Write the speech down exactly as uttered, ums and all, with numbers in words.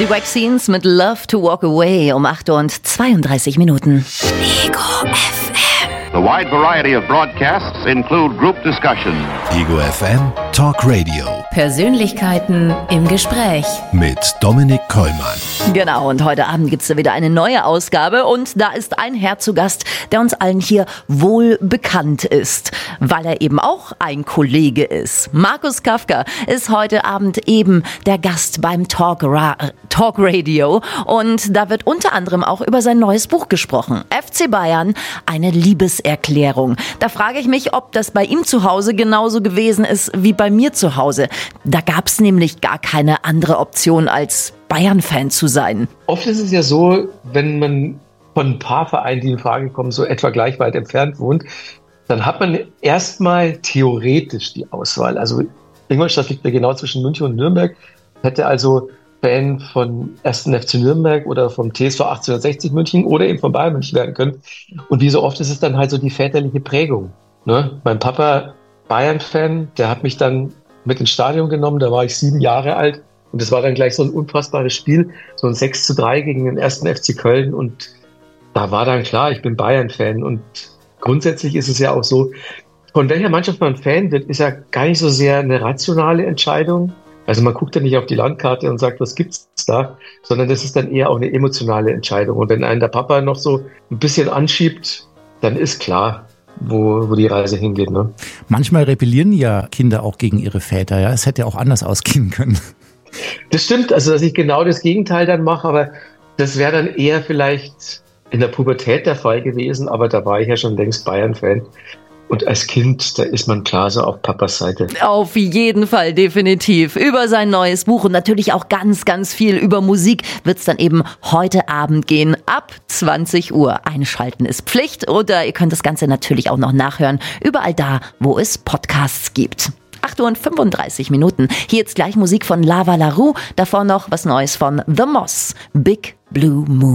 Die Vaccines mit Love to Walk Away um acht Uhr und zweiunddreißig Minuten. Ego F M. The wide variety of broadcasts include group discussion. Ego F M Talk Radio. Persönlichkeiten im Gespräch. Mit Dominik Kollmann. Genau, und heute Abend gibt's da wieder eine neue Ausgabe und da ist ein Herr zu Gast, der uns allen hier wohl bekannt ist, weil er eben auch ein Kollege ist. Markus Kafka ist heute Abend eben der Gast beim Talk, Ra- Talk Radio und da wird unter anderem auch über sein neues Buch gesprochen. F C Bayern, eine Liebeserklärung. Da frage ich mich, ob das bei ihm zu Hause genauso gewesen ist wie bei mir zu Hause. Da gab's nämlich gar keine andere Option als Bayern-Fan zu sein. Oft ist es ja so, wenn man von ein paar Vereinen, die in Frage kommen, so etwa gleich weit entfernt wohnt, dann hat man erstmal theoretisch die Auswahl. Also Ingolstadt liegt mir genau zwischen München und Nürnberg. Hätte also Fan von ersten F C Nürnberg oder vom T S V achtzehnhundertsechzig München oder eben von Bayern München werden können. Und wie so oft ist es dann halt so die väterliche Prägung. Ne? Mein Papa, Bayern-Fan, der hat mich dann mit ins Stadion genommen, da war ich sieben Jahre alt und das war dann gleich so ein unfassbares Spiel, so ein sechs zu drei gegen den ersten F C Köln und da war dann klar, ich bin Bayern-Fan und grundsätzlich ist es ja auch so, von welcher Mannschaft man Fan wird, ist ja gar nicht so sehr eine rationale Entscheidung, also man guckt ja nicht auf die Landkarte und sagt, was gibt's da, sondern das ist dann eher auch eine emotionale Entscheidung und wenn einen der Papa noch so ein bisschen anschiebt, dann ist klar, Wo, wo die Reise hingeht. Ne? Manchmal rebellieren ja Kinder auch gegen ihre Väter. Ja, es hätte auch anders ausgehen können. Das stimmt, also dass ich genau das Gegenteil dann mache, aber das wäre dann eher vielleicht in der Pubertät der Fall gewesen, aber da war ich ja schon längst Bayern-Fan. Und als Kind, da ist man klar so auf Papas Seite. Auf jeden Fall, definitiv. Über sein neues Buch und natürlich auch ganz, ganz viel über Musik wird's dann eben heute Abend gehen. Ab zwanzig Uhr. Einschalten ist Pflicht. Oder ihr könnt das Ganze natürlich auch noch nachhören. Überall da, wo es Podcasts gibt. acht Uhr und fünfunddreißig Minuten. Hier jetzt gleich Musik von Lava La Rue. Davor noch was Neues von The Moss. Big Blue Moon.